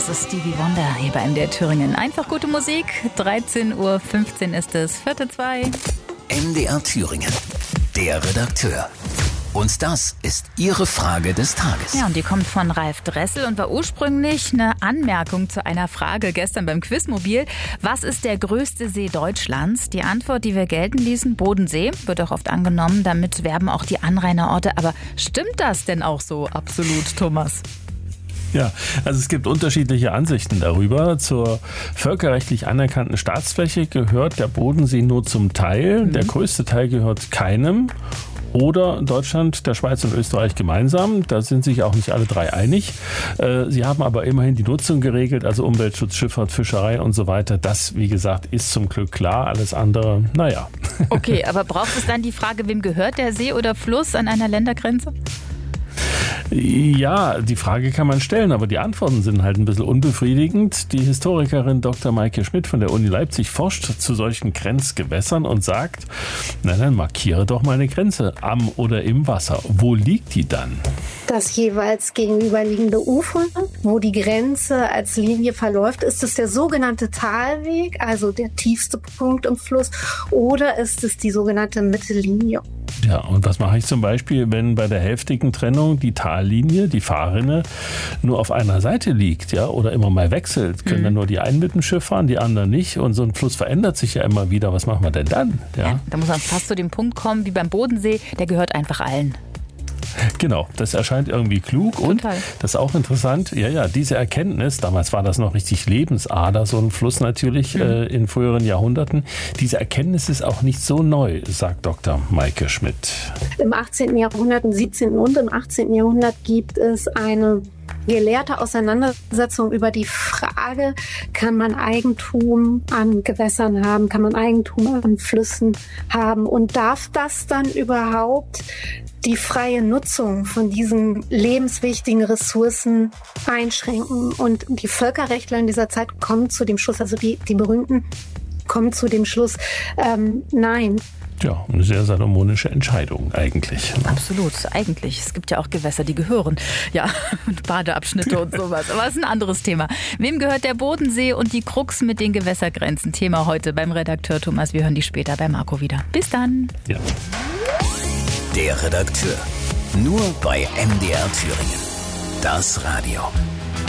Das ist Stevie Wonder hier bei MDR Thüringen. Einfach gute Musik. 13:15 Uhr ist es, 1:45. MDR Thüringen, der Redakteur. Und das ist Ihre Frage des Tages. Ja, und die kommt von Ralf Dressel und war ursprünglich eine Anmerkung zu einer Frage gestern beim Quizmobil. Was ist der größte See Deutschlands? Die Antwort, die wir gelten ließen, Bodensee, wird auch oft angenommen. Damit werben auch die Anrainerorte. Aber stimmt das denn auch so absolut, Thomas? Ja, also es gibt unterschiedliche Ansichten darüber. Zur völkerrechtlich anerkannten Staatsfläche gehört der Bodensee nur zum Teil. Der größte Teil gehört keinem. Oder Deutschland, der Schweiz und Österreich gemeinsam. Da sind sich auch nicht alle drei einig. Sie haben aber immerhin die Nutzung geregelt, also Umweltschutz, Schifffahrt, Fischerei und so weiter. Das, wie gesagt, ist zum Glück klar. Alles andere, naja. Okay, aber braucht es dann die Frage, wem gehört der See oder Fluss an einer Ländergrenze? Ja, die Frage kann man stellen, aber die Antworten sind halt ein bisschen unbefriedigend. Die Historikerin Dr. Maike Schmidt von der Uni Leipzig forscht zu solchen Grenzgewässern und sagt, na dann markiere doch mal eine Grenze am oder im Wasser. Wo liegt die dann? Das jeweils gegenüberliegende Ufer, wo die Grenze als Linie verläuft, ist es der sogenannte Talweg, also der tiefste Punkt im Fluss, oder ist es die sogenannte Mittellinie? Ja, und was mache ich zum Beispiel, wenn bei der hälftigen Trennung die Tallinie, die Fahrrinne, nur auf einer Seite liegt, ja, oder immer mal wechselt? Können dann nur die einen mit dem Schiff fahren, die anderen nicht? Und so ein Fluss verändert sich ja immer wieder. Was machen wir denn dann? Ja, da muss man fast zu dem Punkt kommen, wie beim Bodensee, der gehört einfach allen. Genau, das erscheint irgendwie klug. Und Total. das ist auch interessant, ja, diese Erkenntnis, damals war das noch richtig Lebensader, so ein Fluss natürlich in früheren Jahrhunderten, diese Erkenntnis ist auch nicht so neu, sagt Dr. Maike Schmidt. Im 18. Jahrhundert, im 17. und im 18. Jahrhundert gibt es eine gelehrte Auseinandersetzung über die Frage, kann man Eigentum an Gewässern haben, kann man Eigentum an Flüssen haben und darf das dann überhaupt die freie Nutzung von diesen lebenswichtigen Ressourcen einschränken? Und die Völkerrechtler in dieser Zeit kommen zu dem Schluss, also die Berühmten kommen zu dem Schluss, nein. Ja, eine sehr salomonische Entscheidung eigentlich. Absolut, eigentlich. Es gibt ja auch Gewässer, die gehören. Ja, Badeabschnitte und sowas. Aber das ist ein anderes Thema. Wem gehört der Bodensee und die Krux mit den Gewässergrenzen? Thema heute beim Redakteur Thomas. Wir hören dich später bei Marco wieder. Bis dann. Ja. Der Redakteur. Nur bei MDR Thüringen. Das Radio.